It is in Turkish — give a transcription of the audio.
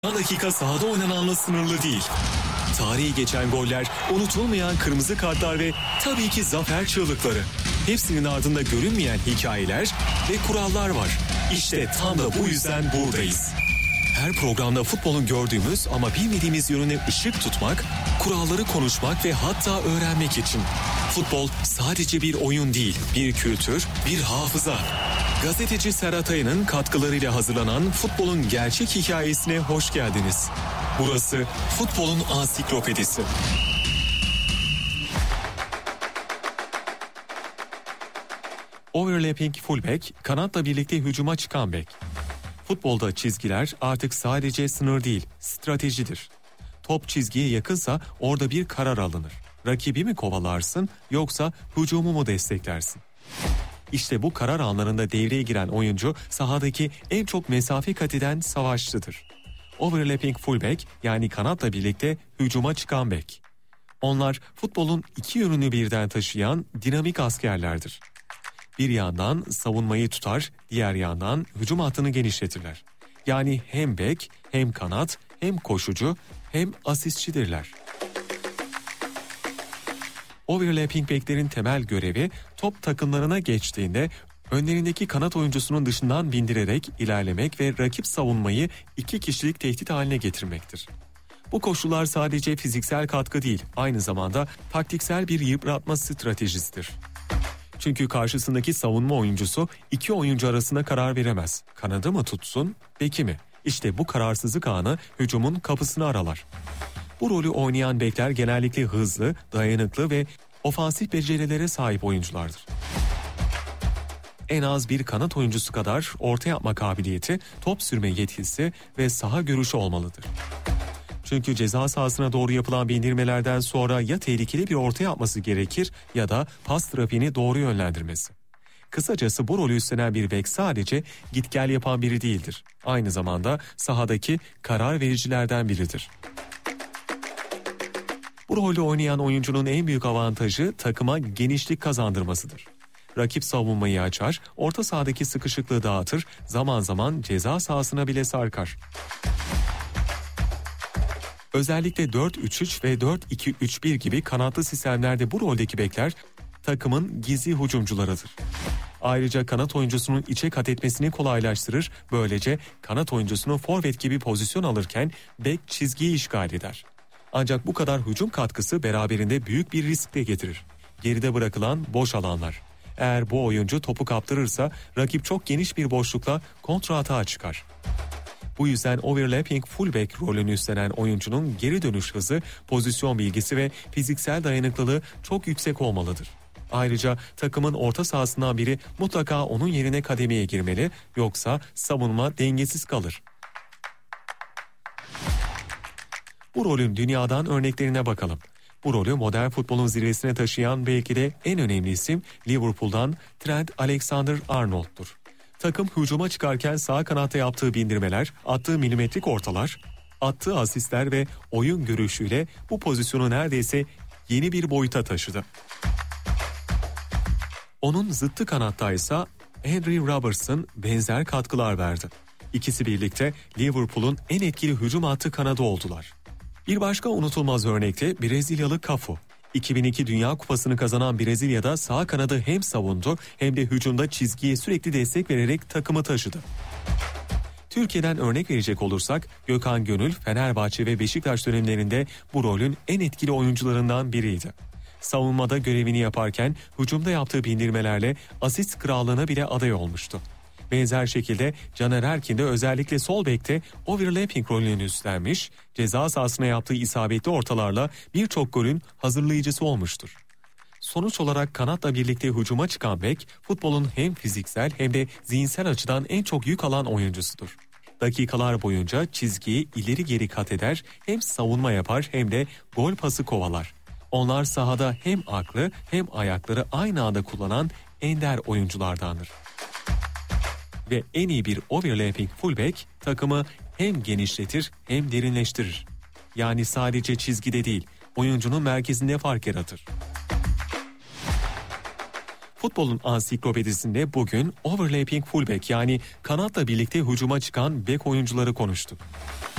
dakika sahada oynananla sınırlı değil. Tarihi geçen goller, unutulmayan kırmızı kartlar ve tabii ki zafer çığlıkları. Hepsinin ardında görünmeyen hikayeler ve kurallar var. İşte tam da bu yüzden buradayız. Her programda futbolun gördüğümüz ama bilmediğimiz yönüne ışık tutmak, kuralları konuşmak ve hatta öğrenmek için. Futbol sadece bir oyun değil, bir kültür, bir hafıza. Gazeteci Serhat Aya'nın katkılarıyla hazırlanan futbolun gerçek hikayesine hoş geldiniz. Burası futbolun ansiklopedisi. Overlapping fullback, kanatla birlikte hücuma çıkan bek. Futbolda çizgiler artık sadece sınır değil, stratejidir. Top çizgiye yakınsa orada bir karar alınır. Rakibi mi kovalarsın yoksa hücumu mu desteklersin? İşte bu karar anlarında devreye giren oyuncu sahadaki en çok mesafe kat eden savaşçıdır. Overlapping fullback yani kanatla birlikte hücuma çıkan bek. Onlar futbolun iki yönünü birden taşıyan dinamik askerlerdir. Bir yandan savunmayı tutar, diğer yandan hücum hattını genişletirler. Yani hem bek, hem kanat, hem koşucu, hem asistçidirler. Overlapping beklerin temel görevi top takımlarına geçtiğinde önlerindeki kanat oyuncusunun dışından bindirerek ilerlemek ve rakip savunmayı iki kişilik tehdit haline getirmektir. Bu koşullar sadece fiziksel katkı değil, aynı zamanda taktiksel bir yıpratma stratejisidir. Çünkü karşısındaki savunma oyuncusu iki oyuncu arasında karar veremez. Kanadı mı tutsun, beki mi? İşte bu kararsızlık anı hücumun kapısını aralar. Bu rolü oynayan bekler genellikle hızlı, dayanıklı ve ofansif becerilere sahip oyunculardır. En az bir kanat oyuncusu kadar orta yapma kabiliyeti, top sürme yetkisi ve saha görüşü olmalıdır. Çünkü ceza sahasına doğru yapılan bindirmelerden sonra ya tehlikeli bir orta yapması gerekir ya da pas trafiğini doğru yönlendirmesi. Kısacası bu rolü üstlenen bir bek sadece git gel yapan biri değildir. Aynı zamanda sahadaki karar vericilerden biridir. Bu rolü oynayan oyuncunun en büyük avantajı takıma genişlik kazandırmasıdır. Rakip savunmayı açar, orta sahadaki sıkışıklığı dağıtır, zaman zaman ceza sahasına bile sarkar. Özellikle 4-3-3 ve 4-2-3-1 gibi kanatlı sistemlerde bu roldeki bekler takımın gizli hücumcularıdır. Ayrıca kanat oyuncusunun içe kat etmesini kolaylaştırır, böylece kanat oyuncusunu forvet gibi pozisyon alırken bek çizgiyi işgal eder. Ancak bu kadar hücum katkısı beraberinde büyük bir risk de getirir. Geride bırakılan boş alanlar. Eğer bu oyuncu topu kaptırırsa rakip çok geniş bir boşlukla kontra atağa çıkar. Bu yüzden overlapping fullback rolünü üstlenen oyuncunun geri dönüş hızı, pozisyon bilgisi ve fiziksel dayanıklılığı çok yüksek olmalıdır. Ayrıca takımın orta sahasından biri mutlaka onun yerine kademeye girmeli, yoksa savunma dengesiz kalır. Bu rolün dünyadan örneklerine bakalım. Bu rolü modern futbolun zirvesine taşıyan belki de en önemli isim Liverpool'dan Trent Alexander-Arnold'dur. Takım hücuma çıkarken sağ kanatta yaptığı bindirmeler, attığı milimetrik ortalar, attığı asistler ve oyun görüşüyle bu pozisyonu neredeyse yeni bir boyuta taşıdı. Onun zıttı kanattaysa Henry Robertson benzer katkılar verdi. İkisi birlikte Liverpool'un en etkili hücum hattı kanadı oldular. Bir başka unutulmaz örnekte Brezilyalı Cafu. 2002 Dünya Kupası'nı kazanan Brezilya'da sağ kanadı hem savundu hem de hücumda çizgiye sürekli destek vererek takımı taşıdı. Türkiye'den örnek verecek olursak Gökhan Gönül, Fenerbahçe ve Beşiktaş dönemlerinde bu rolün en etkili oyuncularından biriydi. Savunmada görevini yaparken hücumda yaptığı bindirmelerle asist krallığına bile aday olmuştu. Benzer şekilde Caner Erkin de özellikle sol bekte overlapping rolünü üstlenmiş, ceza sahasına yaptığı isabetli ortalarla birçok golün hazırlayıcısı olmuştur. Sonuç olarak kanatla birlikte hücuma çıkan bek, futbolun hem fiziksel hem de zihinsel açıdan en çok yük alan oyuncusudur. Dakikalar boyunca çizgiyi ileri geri kat eder, hem savunma yapar hem de gol pası kovalar. Onlar sahada hem aklı hem ayakları aynı anda kullanan ender oyunculardandır. Ve en iyi bir overlapping fullback takımı hem genişletir hem derinleştirir. Yani sadece çizgide değil, oyuncunun merkezinde fark yaratır. Futbolun ansiklopedisinde bugün overlapping fullback yani kanatla birlikte hücuma çıkan bek oyuncuları konuştuk.